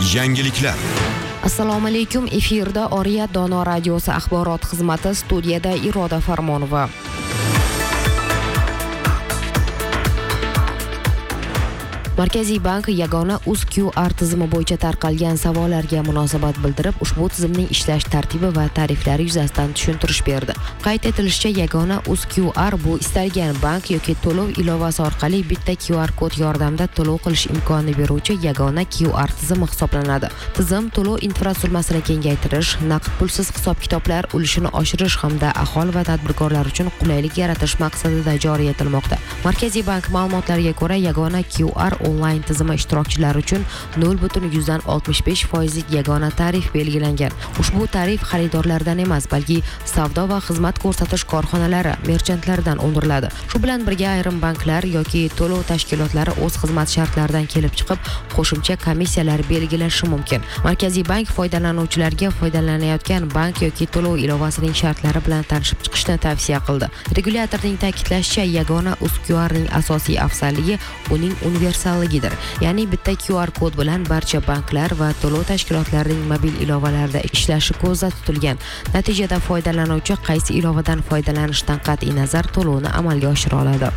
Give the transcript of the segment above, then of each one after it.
Yangiliklar. Assalomu alaykum. Efirda Oriyat Dono radiosi axborot xizmati, studiyada Iroda Farmonova. Markaziy bank yagona UzQR tizimi bo'yicha tarqalgan savollarga munosabat bildirib, ushbu tizimning ishlash tartibi va tariflari yuzasidan tushuntirish berdi. Qayd etilishicha, yagona UzQR bu istalgan bank yoki to'lov ilovasi orqali bitta QR kod yordamida to'lov qilish imkonini beruvchi yagona QR tizimi hisoblanadi. Tizim to'lov infratuzilmasini kengaytirish, naqd pulsiz hisob-kitoblar ulushini oshirish hamda aholi va tadbirkorlar uchun qulaylik yaratish maqsadida joriy etilmoqda. Markaziy bank ma'lumotlariga ko'ra, yagona QR onlayn tizimi ishtirokchilari uchun 0.65% yagona tarif belgilangan. Ushbu tarif xaridorlardan emas, balki savdo va xizmat ko'rsatish korxonalari, merchantlardan undiriladi. Shu bilan birga ayrim banklar yoki to'lov tashkilotlari o'z xizmat shartlaridan kelib chiqib, qo'shimcha komissiyalar belgilashi mumkin. Markaziy bank foydalanuvchilarga foydalanayotgan bank yoki to'lov ilovasining shartlari bilan tanishib chiqishni tavsiya qildi. Regulyatorning ta'kidlashicha, yagona UzQRning asosiy afzalligi uning universal ya'ni bitta QR kod bilan barcha banklar va to'lov tashkilotlarining mobil ilovalarida ishlashi ko'zda tutilgan. Natijada foydalanuvchi qaysi ilovadan foydalanishdan qat'iy nazar to'lovni amalga oshira oladi.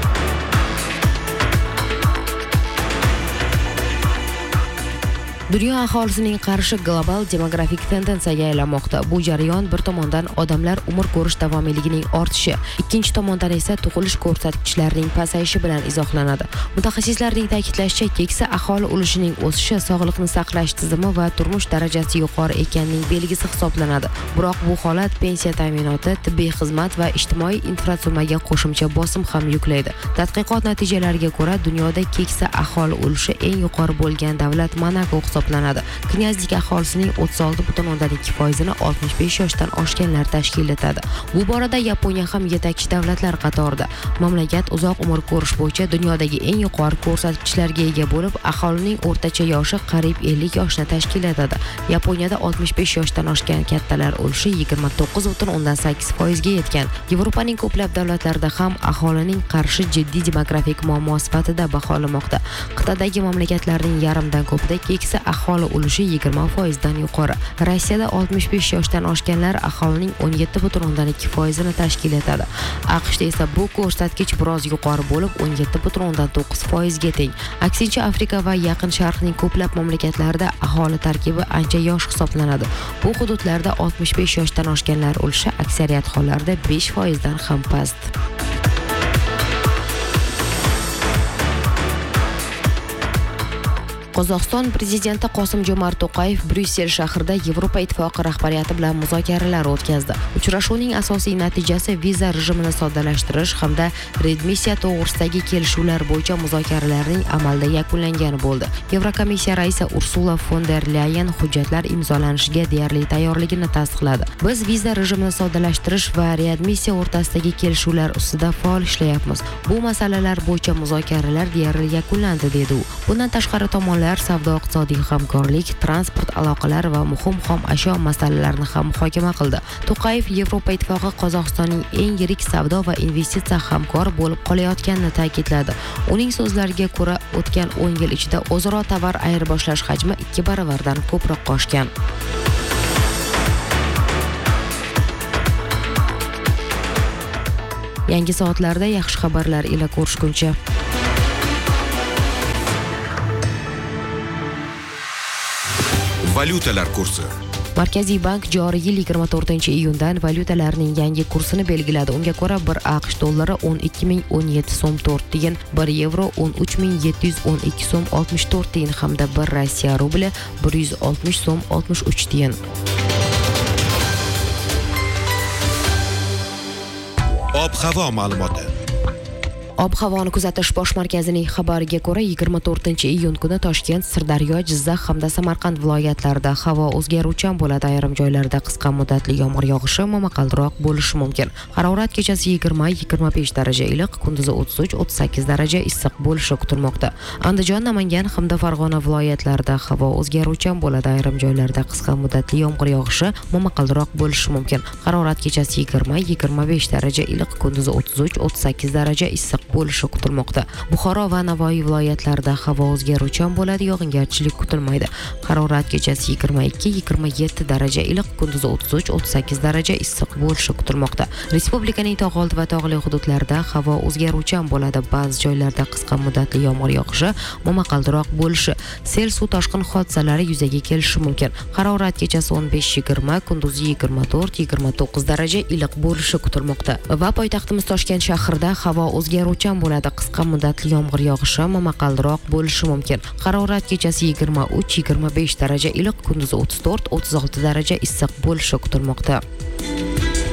Dunyo aholisining qarishi global demografik tendensiyaga aylanmoqda. Bu jarayon bir tomondan odamlar umr ko'rish davomiyligining ortishi, ikkinchi tomondan esa tug'ilish ko'rsatkichlarining pasayishi bilan izohlanadi. Mutaxassislarning ta'kidlashicha, keksa aholi ulushining o'sishi sog'liqni saqlash tizimi va turmush darajasi yuqori ekanining belgisi hisoblanadi. Biroq bu holat pensiya ta'minoti, tibbiy xizmat va ijtimoiy infratuzilmaga qo'shimcha bosim ham yuklaydi. Tadqiqot natijalariga ko'ra, dunyoda keksa aholi ulushi eng yuqori bo'lgan davlat Monako hisoblanadi. Knyazlik aholisining 36.2%ni 65 yoshdan oshganlar tashkil etadi. Bu borada Yaponiya ham yetakchi davlatlar qatorida. Mamlakat uzoq umr ko'rish bo'yicha dunyodagi eng yuqori ko'rsatkichlarga ega bo'lib, aholining o'rtacha yoshi qariyb 50 yoshni tashkil etadi. Yaponiyada 65 yoshdan oshgan kattalar ulushi 29.8% ga yetgan. Yevropaning ko'plab davlatlarida ham aholining qarishi jiddiy demografik muammo sifatida baholanmoqda. Qit'adagi mamlakatlarning yarmidan ko'pida keksa aholi ulushi 20% dan yuqori. Rossiyada 65 yoshdan oshganlar aholining 17.2% ni tashkil etadi. AQShda esa bu ko'rsatkich biroz yuqori bo'lib, 17.9% ga teng. Aksincha, Afrika va Yaqin Sharqning ko'plab mamlakatlarida aholi tarkibi ancha yosh hisoblanadi. Bu hududlarda 65 yoshdan oshganlar ulushi aksariyat hollarda 5% dan ham past. Qozog'iston prezidenti Qosim-Jomart To'qayev Bryussel shahrida Yevropa Ittifoqi rahbariyati bilan muzokaralar o'tkazdi. Uchrashuvning asosiy natijasi viza rejimini soddalashtirish hamda readmissiya to'g'risidagi kelishuvlar bo'yicha muzokaralarning amalda yakunlangani bo'ldi. Yevrokomissiya raisi Ursula von der Leyen hujjatlar imzolanishiga deyarli tayyorligini tasdiqladi. Biz viza rejimini soddalashtirish va readmissiya o'rtasidagi kelishuvlar ustida faol ishlayapmiz. Bu masalalar bo'yicha muzokaralar deyarli yakunlandi, dedi u. Bundan tashqari tomonlar savdo-iqtisodiy hamkorlik, transport aloqalari va muhim xom ashyo masalalarini ham muhokama qildi. To'qayev Yevropa Ittifoqi Qozog'istonning eng yirik savdo va investitsiya hamkori bo'lib qolayotganini ta'kidladi. Uning so'zlariga ko'ra, o'tgan 10 yil ichida o'zaro tovar ayirboshlash hajmi 2 baravardan ko'proq oshgan. Yangi soatlarda yaxshi xabarlar ila ko'rishguncha. Valyutalar kursi. Markaziy bank joriy yil 24-iyundan valyutalarning yangi kursini belgiladi. Unga ko'ra 1 AQSh dollari 12.017 so'm 4 tiyin, 1 yevro 13.712 so'm 64 tiyin hamda 1 Rossiya rubli 160 so'm 63 tiyin. Ob-havo ma'lumoti. Ob-havoni kuzatish bosh markazining xabariga ko'ra 24-iyun kuni Toshkent, Sirdaryo, Jizzax hamda Samarqand viloyatlarida havo o'zgaruvchan bo'ladi. Ayrim joylarda qisqa muddatli yomg'ir yog'ishi, momaqaldiroq bo'lishi mumkin. Harorat kechasi 20-25 daraja iliq, kunduzi 33-38 daraja issiq bo'lishi kutilmoqda. Andijon, Namangan hamda Farg'ona viloyatlarida havo o'zgaruvchan bo'ladi. Ayrim joylarda qisqa muddatli yomg'ir yog'ishi, momaqaldiroq bo'lishi mumkin. Harorat kechasi 20-25 daraja iliq, kunduzi 33-38 daraja issiq bo'lishi kutilmoqda. Buxoro va Navoiy viloyatlarida havo o'zgaruvchan bo'ladi, yog'ingarchilik kutilmaydi. Harorat kechasi 22-27 daraja, iliq kunduzi 33-38 daraja issiq bo'lishi kutilmoqda. Respublikaning tog' oldi va tog'li hududlarida havo o'zgaruvchan bo'ladi. Ba'zi joylarda qisqa muddatli yomg'ir yog'ishi, momaqaldiroq bo'lishi, sel suv toshqin hodisalari yuzaga kelishi mumkin. Harorat kechasi 15-20, kunduzi 24-29 daraja iliq bo'lishi kutilmoqda. Va poytaxtimiz Toshkent shahrida havo o'zgaruvchan bo'ladi. Qisqa muddatli yomg'ir yog'ishi, momaqaldiroq bo'lishi mumkin. Harorat kechasi 23-25 daraja, iliq kunduzi 34-36 daraja issiq bo'lishi kutilmoqda.